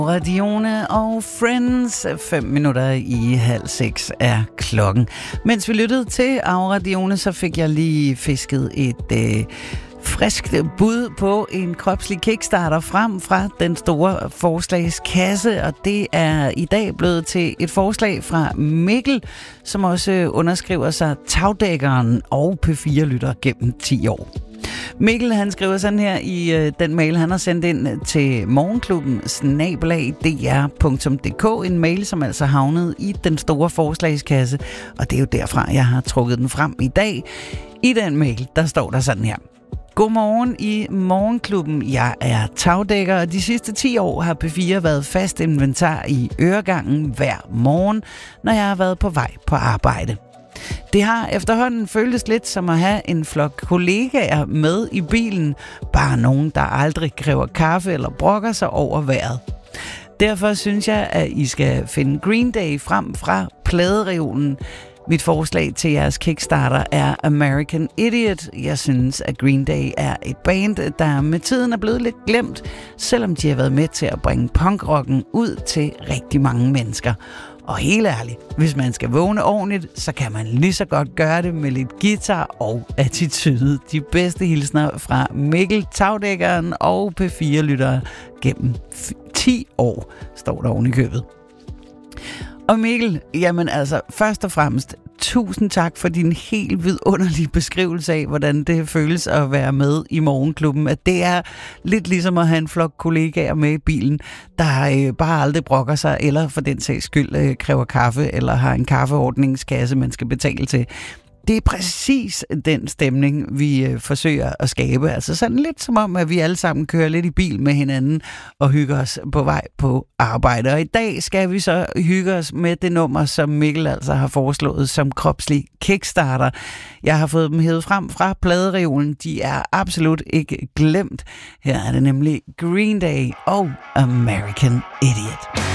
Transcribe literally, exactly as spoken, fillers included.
Radione og Friends. Fem minutter i halv seks er klokken. Mens vi lyttede til Radione, så fik jeg lige fisket et øh, friskt bud på en kropslig kickstarter frem fra den store forslagskasse, og det er i dag blevet til et forslag fra Mikkel, som også underskriver sig tagdækkeren og P fire-lytter gennem ti år. Mikkel, han skriver sådan her i øh, den mail, han har sendt ind til morgenklubben snabel-a d r punktum d k, en mail, som altså havnede i den store forslagskasse, og det er jo derfra, jeg har trukket den frem i dag. I den mail, der står der sådan her: Godmorgen i morgenklubben. Jeg er tagdækker, og de sidste ti år har P fire været fast inventar i øregangen hver morgen, når jeg har været på vej på arbejde. Det har efterhånden føltes lidt som at have en flok kollegaer med i bilen, bare nogen, der aldrig kræver kaffe eller brokker sig over vejret. Derfor synes jeg, at I skal finde Green Day frem fra pladereolen. Mit forslag til jeres Kickstarter er American Idiot. Jeg synes, at Green Day er et band, der med tiden er blevet lidt glemt, selvom de har været med til at bringe punkrocken ud til rigtig mange mennesker. Og helt ærligt, hvis man skal vågne ordentligt, så kan man lige så godt gøre det med lidt guitar og attitude. De bedste hilsner fra Mikkel, tagdækkeren og P fire-lyttere gennem ti år, står der oven i købet. Og Mikkel, jamen altså, først og fremmest, tusind tak for din helt vidunderlige beskrivelse af, hvordan det føles at være med i morgenklubben. At det er lidt ligesom at have en flok kollegaer med i bilen, der øh, bare aldrig brokker sig, eller for den sags skyld øh, kræver kaffe, eller har en kaffeordningskasse, man skal betale til. Det er præcis den stemning, vi øh, forsøger at skabe. Altså sådan lidt som om, at vi alle sammen kører lidt i bil med hinanden og hygger os på vej på arbejde. Og i dag skal vi så hygge os med det nummer, som Mikkel altså har foreslået som kropslig kickstarter. Jeg har fået dem hævet frem fra pladereolen. De er absolut ikke glemt. Her er det nemlig Green Day og American Idiot.